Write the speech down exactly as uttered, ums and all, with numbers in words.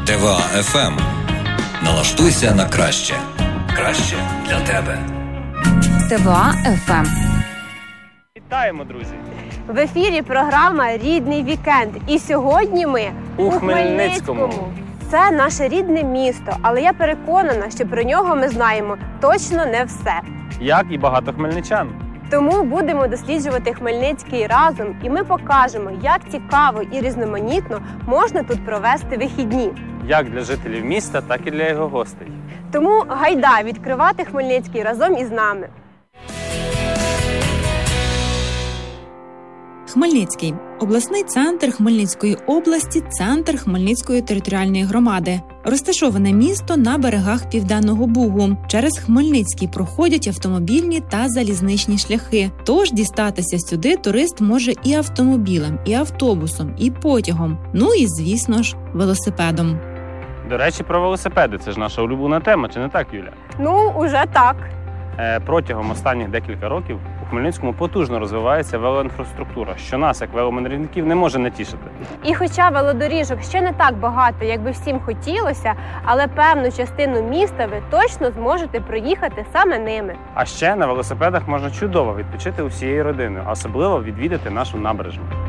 ТВА еф ем. Налаштуйся на краще. Краще для тебе. ТВА еф ем. Вітаємо, друзі! В ефірі програма «Рідний вікенд». І сьогодні ми у, у Хмельницькому. Хмельницькому. Це наше рідне місто, але я переконана, що про нього ми знаємо точно не все. Як і багато хмельничан. Тому будемо досліджувати Хмельницький разом, і ми покажемо, як цікаво і різноманітно можна тут провести вихідні. Як для жителів міста, так і для його гостей. Тому гайда відкривати Хмельницький разом із нами. Хмельницький – обласний центр Хмельницької області, центр Хмельницької територіальної громади. Розташоване місто на берегах Південного Бугу. Через Хмельницький проходять автомобільні та залізничні шляхи. Тож дістатися сюди турист може і автомобілем, і автобусом, і потягом. Ну і, звісно ж, велосипедом. До речі, про велосипеди – це ж наша улюблена тема, чи не так, Юля? Ну, уже так. Е, протягом останніх декілька років у Хмельницькому потужно розвивається велоінфраструктура, що нас, як веломандрівників, не може не тішити. І хоча велодоріжок ще не так багато, як би всім хотілося, але певну частину міста ви точно зможете проїхати саме ними. А ще на велосипедах можна чудово відпочити усією родиною, а особливо відвідати нашу набережну.